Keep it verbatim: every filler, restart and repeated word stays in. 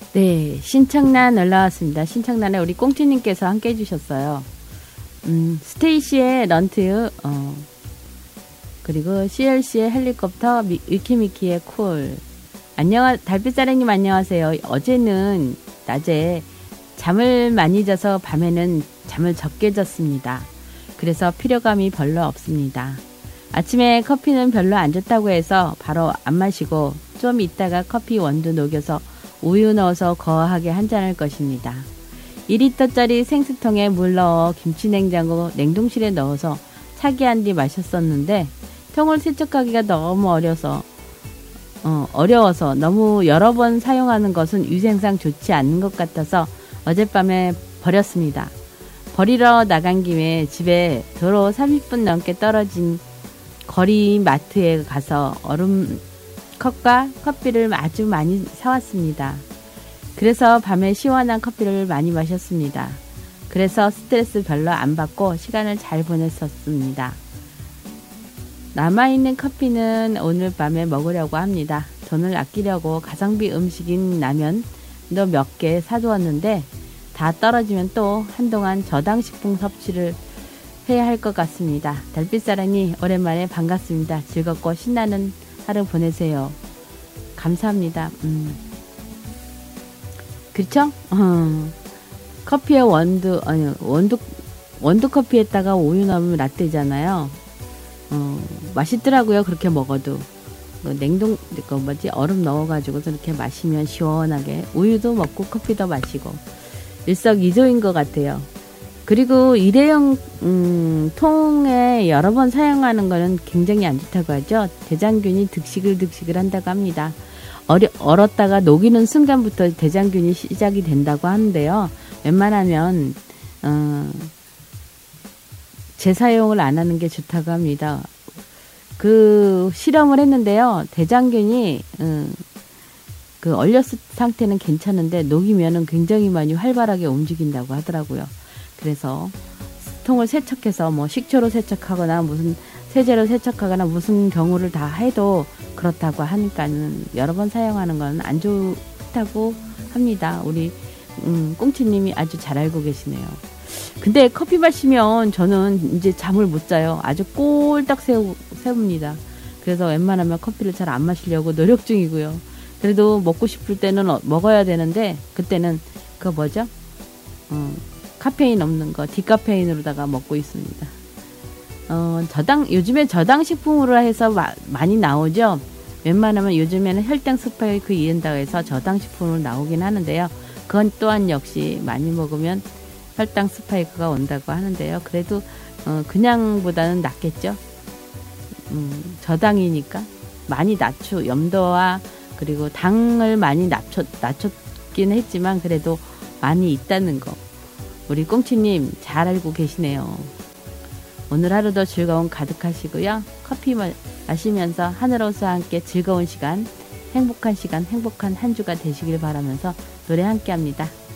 네, 신청란 올라왔습니다. 신청란에 우리 꽁치님께서 함께 해주셨어요. 음, 스테이시의 런트, 어, 그리고 씨엘씨의 헬리콥터, 미, 위키미키의 쿨. 안녕하, 달빛사랑님 안녕하세요. 어제는 낮에 잠을 많이 자서 밤에는 잠을 적게 잤습니다. 그래서 피로감이 별로 없습니다. 아침에 커피는 별로 안 좋다고 해서 바로 안 마시고 좀 있다가 커피 원두 녹여서 우유 넣어서 거하게 한 잔할 것입니다. 이 리터짜리 생수통에 물 넣어 김치냉장고 냉동실에 넣어서 차게 한 뒤 마셨었는데 통을 세척하기가 너무 어려서 어, 어려워서 너무 여러 번 사용하는 것은 위생상 좋지 않는 것 같아서 어젯밤에 버렸습니다. 버리러 나간 김에 집에 도로 삼십 분 넘게 떨어진 거리 마트에 가서 얼음 컵과 커피를 아주 많이 사왔습니다. 그래서 밤에 시원한 커피를 많이 마셨습니다. 그래서 스트레스 별로 안 받고 시간을 잘 보냈었습니다. 남아있는 커피는 오늘 밤에 먹으려고 합니다. 돈을 아끼려고 가성비 음식인 라면도 몇 개 사두었는데 다 떨어지면 또 한동안 저당식품 섭취를 해야 할 것 같습니다. 달빛사랑이 오랜만에 반갑습니다. 즐겁고 신나는 하루 보내세요. 감사합니다. 음. 그렇죠? 어. 커피에 원두 아니 원두 원두 커피에다가 우유 넣으면 라떼잖아요. 어, 맛있더라고요. 그렇게 먹어도 그 냉동 그 뭐지 얼음 넣어가지고서 이렇게 마시면 시원하게 우유도 먹고 커피도 마시고 일석이조인 것 같아요. 그리고 일회용 음, 통에 여러 번 사용하는 거는 굉장히 안 좋다고 하죠. 대장균이 득식을 득식을 한다고 합니다. 얼, 얼었다가 녹이는 순간부터 대장균이 시작이 된다고 하는데요. 웬만하면 어, 재사용을 안 하는 게 좋다고 합니다. 그 실험을 했는데요. 대장균이 음, 그 얼렸을 상태는 괜찮은데 녹이면은 굉장히 많이 활발하게 움직인다고 하더라고요. 그래서 통을 세척해서 뭐 식초로 세척하거나 무슨 세제로 세척하거나 무슨 경우를 다 해도 그렇다고 하니까는 여러 번 사용하는 건 안 좋다고 합니다. 우리 음, 꽁치님이 아주 잘 알고 계시네요. 근데 커피 마시면 저는 이제 잠을 못 자요. 아주 꼴딱 세우, 세웁니다. 그래서 웬만하면 커피를 잘 안 마시려고 노력 중이고요. 그래도 먹고 싶을 때는 어, 먹어야 되는데 그때는 그거 뭐죠? 어, 카페인 없는 거 디카페인으로다가 먹고 있습니다. 어, 저당 요즘에 저당 식품으로 해서 마, 많이 나오죠. 웬만하면 요즘에는 혈당 스파이크 이른다고 해서 저당 식품으로 나오긴 하는데요. 그건 또한 역시 많이 먹으면 혈당 스파이크가 온다고 하는데요. 그래도 어, 그냥보다는 낫겠죠. 음, 저당이니까 많이 낮추 염도와 그리고 당을 많이 낮췄, 낮췄긴 했지만 그래도 많이 있다는 거 우리 꽁치님 잘 알고 계시네요. 오늘 하루도 즐거움 가득하시고요. 커피 마시면서 하늘호수와 함께 즐거운 시간, 행복한 시간, 행복한 한 주가 되시길 바라면서 노래 함께 합니다.